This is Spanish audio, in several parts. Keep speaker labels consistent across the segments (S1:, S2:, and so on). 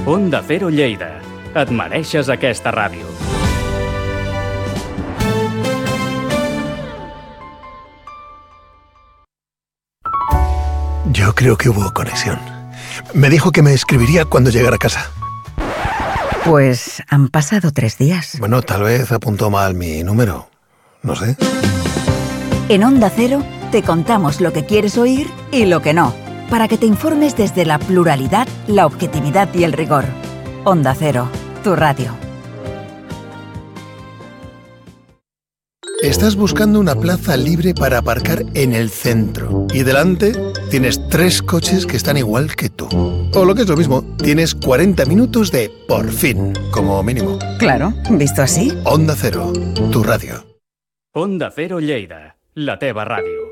S1: Onda Cero Lleida. Et mereixes aquesta ràdio.
S2: Yo creo que hubo conexión. Me dijo que me escribiría cuando llegara a casa.
S3: Pues han pasado 3 días.
S2: Bueno, tal vez apuntó mal mi número. No sé.
S3: En Onda Cero te contamos lo que quieres oír y lo que no, para que te informes desde la pluralidad, la objetividad y el rigor. Onda Cero, tu radio.
S2: Estás buscando una plaza libre para aparcar en el centro y delante tienes 3 coches que están igual que tú. O lo que es lo mismo, tienes 40 minutos de por fin, como mínimo.
S3: Claro, visto así.
S2: Onda Cero, tu radio.
S1: Onda Cero Lleida, la teva ràdio.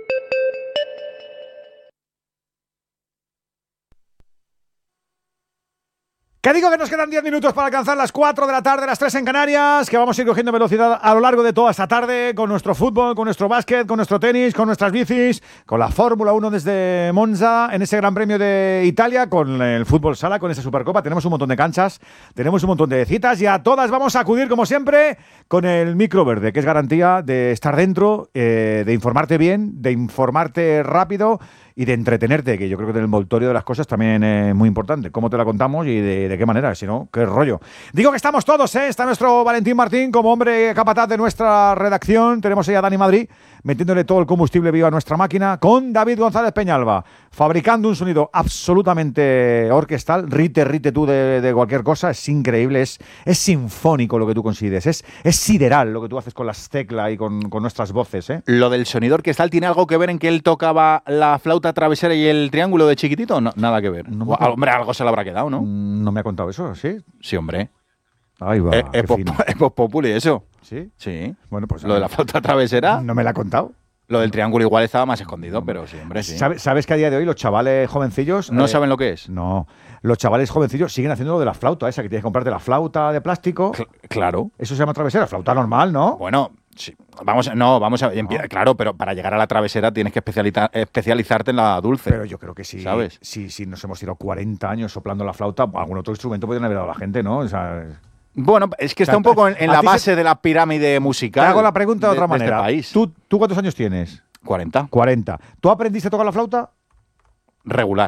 S4: Que digo que nos quedan 10 minutos para alcanzar las 4 de la tarde, las 3 en Canarias, que vamos a ir cogiendo velocidad a lo largo de toda esta tarde con nuestro fútbol, con nuestro básquet, con nuestro tenis, con nuestras bicis, con la Fórmula 1 desde Monza, en ese Gran Premio de Italia, con el fútbol sala, con esa Supercopa. Tenemos un montón de canchas, tenemos un montón de citas y a todas vamos a acudir, como siempre, con el micro verde, que es garantía de estar dentro, de informarte bien, de informarte rápido y de entretenerte, que yo creo que el envoltorio de las cosas también es muy importante. Cómo te la contamos y de qué manera, si no, qué rollo. Digo que estamos todos, ¿eh? Está nuestro Valentín Martín como hombre capataz de nuestra redacción. Tenemos ahí a Dani Madrid metiéndole todo el combustible vivo a nuestra máquina, con David González Peñalba, fabricando un sonido absolutamente orquestal. Rite tú de cualquier cosa. Es increíble, es sinfónico lo que tú consigues. Es sideral lo que tú haces con las teclas y con nuestras voces, ¿eh?
S5: ¿Lo del sonido orquestal tiene algo que ver en que él tocaba la flauta travesera y el triángulo de chiquitito? No, nada que ver.
S4: No,
S5: hombre, algo se le habrá quedado, ¿no?
S4: No me ha contado eso, ¿sí?
S5: Sí, hombre.
S4: Ahí va,
S5: Es Voz Populi eso.
S4: ¿Sí?
S5: Sí.
S4: Bueno, pues
S5: lo de la flauta travesera.
S4: No me la ha contado.
S5: Lo del triángulo igual estaba más escondido, pero sí, hombre, sí.
S4: ¿Sabes que a día de hoy los chavales jovencillos...
S5: ¿No saben lo que es?
S4: No. Los chavales jovencillos siguen haciendo lo de la flauta esa, que tienes que comprarte la flauta de plástico.
S5: Claro.
S4: Eso se llama travesera, flauta normal, ¿no?
S5: Bueno, sí. Vamos a... Claro, pero para llegar a la travesera tienes que especializarte en la dulce.
S4: Pero yo creo que sí.
S5: ¿Sabes?
S4: Si nos hemos tirado 40 años soplando la flauta, algún otro instrumento podrían haber dado la gente, ¿no? O sea...
S5: Bueno, es que está un poco en la base de la pirámide musical.
S4: Te hago la pregunta de otra manera.
S5: Este país.
S4: ¿Tú cuántos años tienes?
S5: 40.
S4: 40. ¿Tú aprendiste a tocar la flauta?
S5: Regular.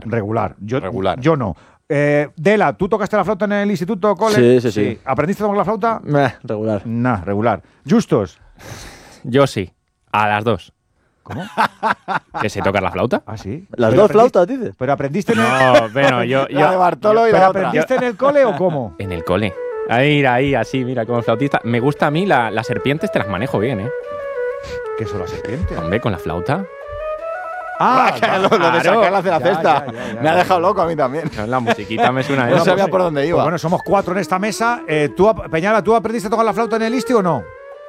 S4: Yo no. Dela, ¿tú tocaste la flauta en el instituto, cole?
S6: Sí.
S4: ¿Aprendiste a tocar la flauta?
S6: Regular.
S4: Regular. ¿Justos?
S6: Yo sí. A las 2.
S4: ¿Cómo?
S6: ¿Que sé tocar la flauta?
S4: Ah, sí.
S6: ¿Las dos flautas, dices?
S4: ¿Pero aprendiste en el...
S6: No, bueno, yo
S5: La de Bartolo y la otra.
S4: ¿Aprendiste en el cole o cómo?
S6: En el cole. Ahí, así, mira, como flautista. Me gusta a mí, las serpientes te las manejo bien, ¿eh?
S4: ¿Qué son las serpientes?
S6: Hombre, con la flauta.
S5: Lo de sacarlas de la cesta. Me ha dejado loco a mí también.
S6: La musiquita me suena.
S5: No sabía por dónde iba.
S4: Pues bueno, somos 4 en esta mesa. Peñala, ¿tú aprendiste a tocar la flauta en el ISTI o no?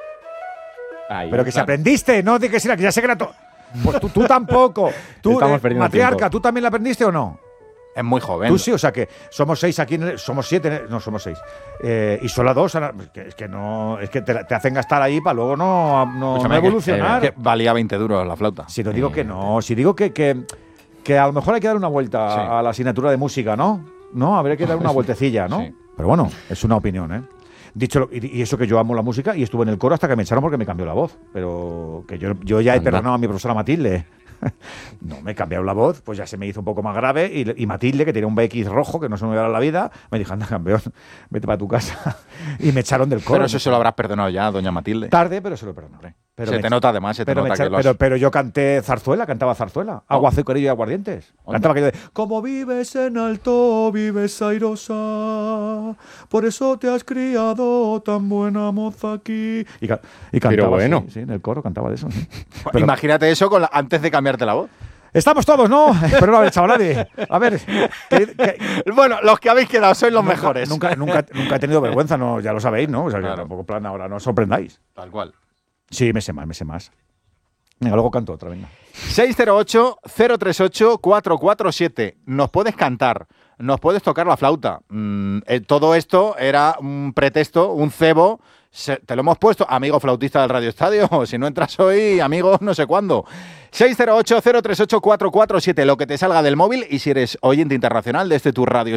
S6: Ahí,
S4: Pero que si aprendiste, no de que si ya sé que era Pues tú tampoco. Tú,
S6: Estamos perdiendo
S4: matriarca,
S6: tiempo.
S4: ¿tú también la aprendiste o no?
S5: Es muy joven.
S4: Tú sí, o sea que somos 6 aquí, somos 7, no somos 6. Y solo 2, es que te hacen gastar ahí para luego no evolucionar.
S5: Que valía 20 duros la flauta.
S4: Si no digo que no, si digo que a lo mejor hay que dar una vuelta a la asignatura de música, ¿no? No, habría que dar una vueltecilla, ¿no?
S5: Sí.
S4: Pero bueno, es una opinión, ¿eh? Dicho y eso que yo amo la música y estuve en el coro hasta que me echaron porque me cambió la voz. Pero que yo ya he perdonado a mi profesora Matilde. No, me cambiaron la voz, pues ya se me hizo un poco más grave y Matilde, que tenía un BX rojo que no se me iba a dar la vida, me dijo, anda, campeón, vete para tu casa. Y me echaron del coro.
S5: Pero eso se lo habrás perdonado ya, doña Matilde.
S4: Tarde, pero se lo perdoné.
S5: Se te nota además,
S4: pero yo cantaba zarzuela. Agua, azucarillo y aguardientes. Cantaba aquello de como vives en alto, vives airosa, por eso te has criado tan buena moza aquí. Y cantaba
S6: pero bueno.
S4: Sí, en el coro cantaba de eso. Sí.
S5: Pero imagínate eso antes de cambiarte la voz.
S4: Estamos todos, ¿no? Pero no, chaval, a ver.
S5: Bueno, los que habéis quedado sois los mejores.
S4: Nunca he tenido vergüenza, no, ya lo sabéis, ¿no? O sea, claro. Que tampoco plan ahora no os sorprendáis.
S5: Tal cual.
S4: Sí, me sé más. Venga, luego canto otra, venga.
S5: 608-038-447. Nos puedes cantar, nos puedes tocar la flauta. Todo esto era un pretexto, un cebo. Te lo hemos puesto, amigo flautista del Radio Estadio. Si no entras hoy, amigo, no sé cuándo. 608-038-447. Lo que te salga del móvil y si eres oyente internacional desde tu radio